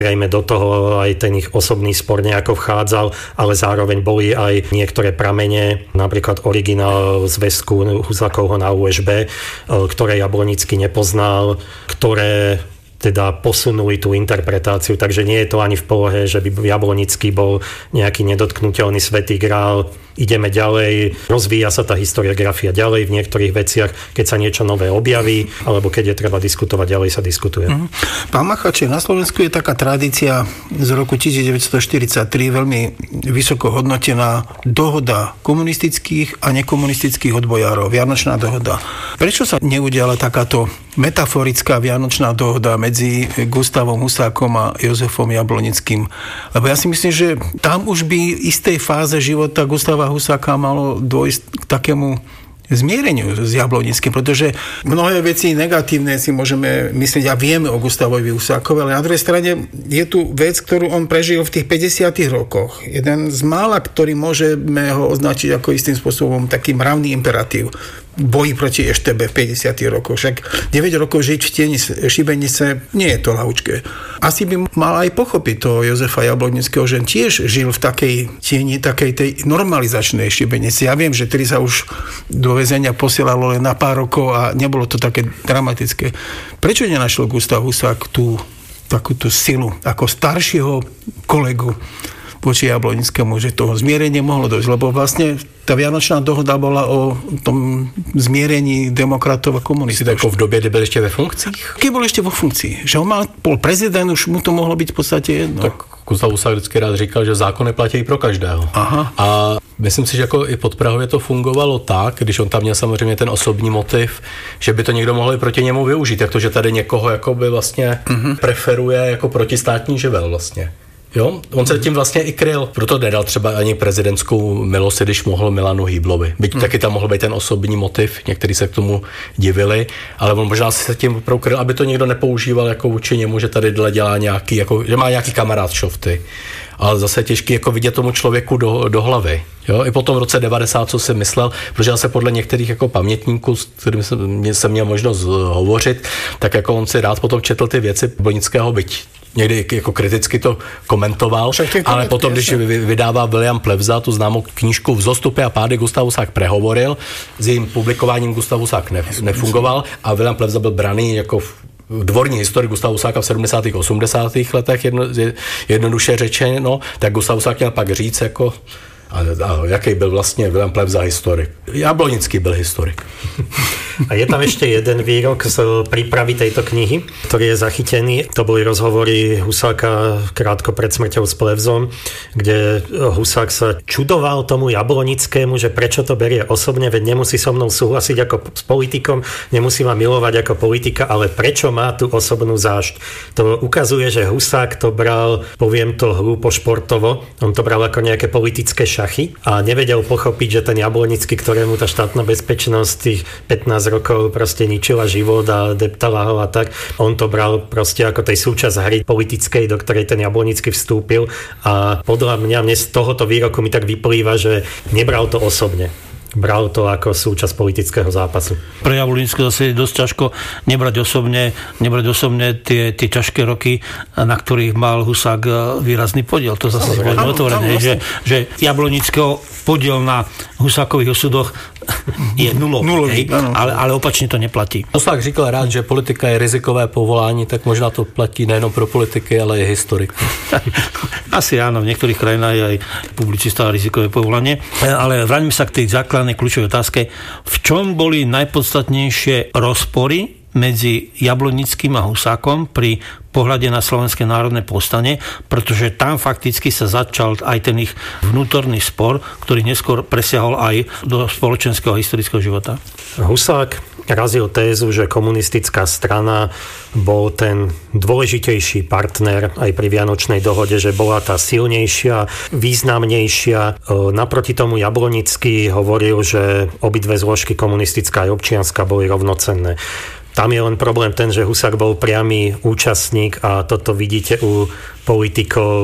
Zrejme do toho aj ten ich osobný spor nejako vchádzal, ale zároveň boli aj niektoré pramene, napríklad originál zväzku Husákovho na USB, ktoré Jablonický nepoznal, ktoré teda posunuli tú interpretáciu, takže nie je to ani v polohe, že by Jablonický bol nejaký nedotknuteľný svätý grál. Ideme ďalej, rozvíja sa tá historiografia ďalej v niektorých veciach, keď sa niečo nové objaví, alebo keď je treba diskutovať, ďalej sa diskutuje. Pán Macháček, na Slovensku je taká tradícia z roku 1943 veľmi vysoko hodnotená dohoda komunistických a nekomunistických odbojárov, Vianočná dohoda. Prečo sa neudiala takáto metaforická Vianočná dohoda medzi Gustavom Husákom a Jozefom Jablonickým? Lebo ja si myslím, že tam už by v istej fáze života Gustava Husáka malo dôjsť k takému zmiereniu s Jablonickým, pretože mnohé veci negatívne si môžeme myslieť a vieme o Gustavovi Husákovi, ale na druhej strane je tu vec, ktorú on prežil v tých 50. rokoch. Jeden z mála, ktorý môžeme ho označiť ako istým spôsobom taký mravný imperatív. Boji proti EŠTB v 50. rokoch. Však 9 rokov žiť v tieni šibenice nie je to ľahúčké. Asi by mal aj pochopiť toho Jozefa Jablonického, že tiež žil v takej tieni, takej tej normalizačnej šibenici. Ja viem, že tedy sa už do väzenia posielalo len na pár rokov a nebolo to také dramatické. Prečo nenašiel Gustav Husák takúto silu ako staršieho kolegu voči Jablonickému, že toho zmierenie mohlo dojsť, lebo vlastne tá Vianočná dohoda bola o tom zmierení demokratov a komunistov. Ako v době, kdy byl ještě ve funkcích? Keď bol ešte vo funkcii, že on bol prezident, už mu to mohlo byť v podstate jedno. Tak Gustav Husák vždycky rád říkal, že zákony platí pro každého. Aha. A myslím si, že jako i pod Prahově to fungovalo tak, když on tam měl samozřejmě ten osobní motiv, že by to někdo mohl i proti němu využít, jak to, že tady někoho jakoby vlastně preferuje jako protistátní živel vlastně. Jo, on se tím vlastně i kryl, proto nedal třeba ani prezidentskou milost, když mohl Milanu Hýblovi. Byť taky tam mohl být ten osobní motiv, někteří se k tomu divili, ale on možná se tím opravdu kryl, aby to někdo nepoužíval jako vůči němu, že tady dělá nějaký, jako, že má nějaký kamarád šofty. Ale zase je těžký jako vidět tomu člověku do hlavy. Jo? I po tom roce 90, co si myslel, protože se podle některých jako pamětníků, s kterými jsem měl možnost hovořit, tak jako on si rád potom četl ty věci Blonického, byť někdy jako kriticky to komentoval, ale potom, když vydává William Plevza tu známou knížku Vzostupy a pády, Gustav Husák prehovoril, s jejím publikováním Gustav Husák nefungoval a William Plevza byl braný jako dvorní historik Gustava Husáka v 70. a 80. letech, jednoduše řečeno, tak Gustav Husák měl pak říct, jako, a jaký byl vlastně William Plevza historik. Jablonický byl historik. A je tam ešte jeden výrok z prípravy tejto knihy, ktorý je zachytený. To boli rozhovory Husáka krátko pred smrťou s Plevzom, kde Husák sa čudoval tomu Jablonickému, že prečo to berie osobne, veď nemusí so mnou súhlasiť ako s politikom, nemusí ma milovať ako politika, ale prečo má tú osobnú zášť. To ukazuje, že Husák to bral, poviem to hlúpo športovo, on to bral ako nejaké politické šachy a nevedel pochopiť, že ten Jablonický, ktorému tá štátna bezpečnosť tých 15 rokov proste ničila život a deptala ho a tak, on to bral proste ako tej súčasť hry politickej, do ktorej ten Jablonický vstúpil a podľa mňa z tohoto výroku mi tak vyplýva, že nebral to osobne. Bral to ako súčasť politického zápasu. Pre Jablonického zase je dosť ťažko nebrať osobne tie ťažké roky, na ktorých mal Husák výrazný podiel. To zase povedme otvorené, že Jablonického podiel na Husákových osudoch je nulový, ale opačne to neplatí. Husák říkal rád, že politika je rizikové povolání, tak možná to platí nejenom pro politiky, ale i historik. Asi áno, v niektorých krajinách je aj publicista a rizikové povolanie. Ale vráťme sa k tej základnej kľúčovej otázke. V čom boli najpodstatnejšie rozpory medzi Jablonickým a Husákom pri pohľade na Slovenské národné povstanie, pretože tam fakticky sa začal aj ten ich vnútorný spor, ktorý neskôr presiahol aj do spoločenského a historického života. Husák razil tézu, že komunistická strana bol ten dôležitejší partner aj pri Vianočnej dohode, že bola tá silnejšia, významnejšia. Naproti tomu Jablonický hovoril, že obidve zložky, komunistická a občianska, boli rovnocenné. Tam je len problém ten, že Husák bol priamy účastník a toto vidíte u politikov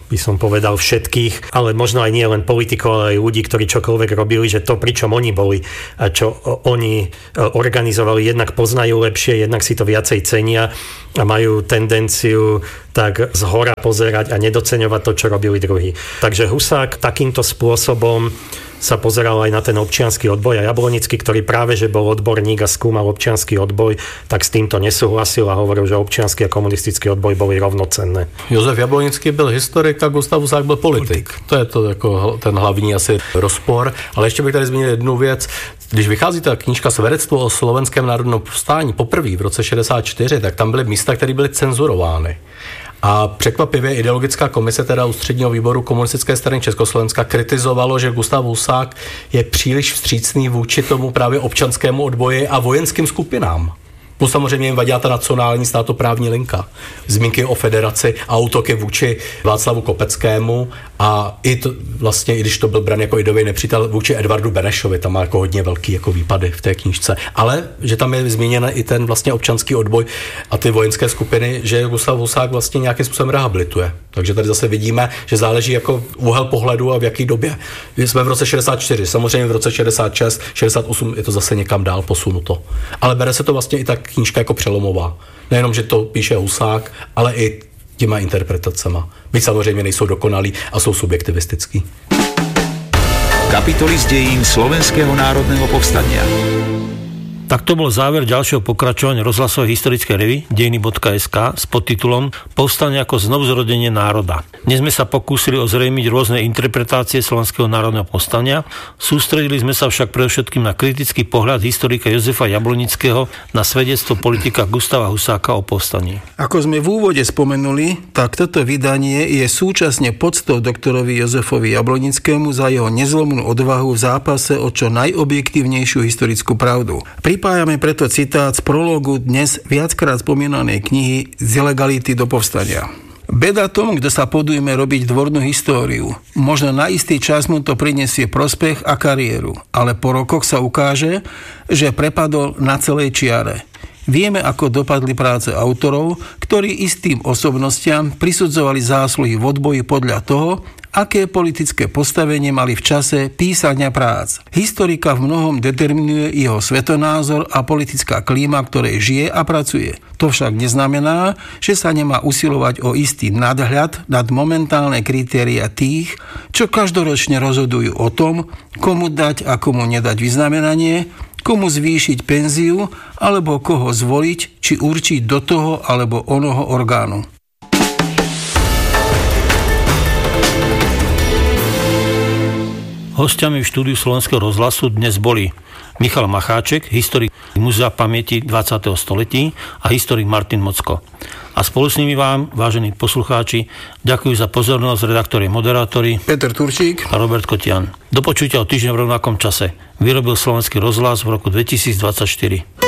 by som povedal všetkých, ale možno aj nie len politikov, ale aj ľudí, ktorí čokoľvek robili, že to, pričom oni boli a čo oni organizovali, jednak poznajú lepšie, jednak si to viacej cenia a majú tendenciu tak zhora pozerať a nedoceňovať to, čo robili druhí. Takže Husák takýmto spôsobom sa pozeral aj na ten občiansky odboj a Jablonický, ktorý práve že bol odborník a skúmal občiansky odboj, tak s týmto nesúhlasil a hovoril, že občiansky a komunistický odboj boli rovnocenné. Josef Jablonický byl historik a Gustav Husák byl politik. To je to jako ten hlavní asi rozpor. Ale ještě bych tady zmínil jednu věc. Když vychází ta knížka Svědectvo o slovenském národním povstání poprvé v roce 64, tak tam byly místa, které byly cenzurovány. A překvapivě ideologická komise teda Ústředního výboru komunistické strany Československa kritizovalo, že Gustav Husák je příliš vstřícný vůči tomu právě občanskému odboji a vojenským skupinám. No samozřejmě jim vadila ta nacionální státoprávní linka. Zmínky o federaci a útoky vůči Václavu Kopeckému a i to, vlastně, i když to byl bran jako idový nepřítel vůči Edvardu Benešovi, tam má jako hodně velký jako výpady v té knížce. Ale že tam je zmíněn i ten vlastně občanský odboj a ty vojenské skupiny, že Gustav Husák vlastně nějakým způsobem rehabilituje. Takže tady zase vidíme, že záleží jako úhel pohledu a v jaký době. Jsme v roce 64, samozřejmě v roce 66, 68 je to zase někam dál posunuto. Ale bere se to vlastně i tak knížka jako přelomová. Nejenom, že to píše Husák, ale i těma interpretacema. Byť samozřejmě nejsou dokonalí a jsou subjektivistický. Kapitoly z dejín Slovenského národného povstania. Tak to bol záver ďalšieho pokračovania rozhlasovej historickej revy dejiny.sk s podtitulom Povstanie ako znovuzrodenie národa. Dnes sme sa pokúsili ozrejmiť rôzne interpretácie Slovenského národného povstania. Sústredili sme sa však predovšetkým na kritický pohľad historika Jozefa Jablonického na svedectvo politika Gustava Husáka o povstaní. Ako sme v úvode spomenuli, tak toto vydanie je súčasne poctou doktorovi Jozefovi Jablonickému za jeho nezlomnú odvahu v zápase o čo najobjektívnejšiu historickú pravdu. Pripájame preto citát z prológu dnes viackrát spomínanej knihy Z ilegality do povstania. Beda tomu, kto sa podujme robiť dvornú históriu. Možno na istý čas mu to prinesie prospech a kariéru, ale po rokoch sa ukáže, že prepadol na celej čiare. Vieme, ako dopadli práce autorov, ktorí istým osobnostiam prisudzovali zásluhy v odboji podľa toho, aké politické postavenie mali v čase písania prác. Historika v mnohom determinuje jeho svetonázor a politická klíma, ktorej žije a pracuje. To však neznamená, že sa nemá usilovať o istý nadhľad nad momentálne kritéria tých, čo každoročne rozhodujú o tom, komu dať a komu nedať vyznamenanie, komu zvýšiť penziu, alebo koho zvoliť, či určiť do toho alebo onoho orgánu. Hostiami v štúdiu Slovenského rozhlasu dnes boli Michal Macháček, historik Múzea pamäti 20. století a historik Martin Mocko. A spolu s nimi vám, vážení poslucháči, ďakujú za pozornosť redaktori, moderátori Peter Turčík a Robert Kotian. Do počutia o týždeň v rovnakom čase. Vyrobil Slovenský rozhlas v roku 2024.